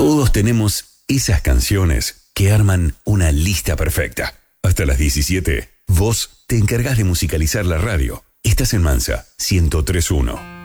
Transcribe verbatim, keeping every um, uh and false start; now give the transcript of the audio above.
Todos tenemos esas canciones que arman una lista perfecta. Hasta las diecisiete, vos te encargás de musicalizar la radio. Estás en Mansa ciento tres punto uno.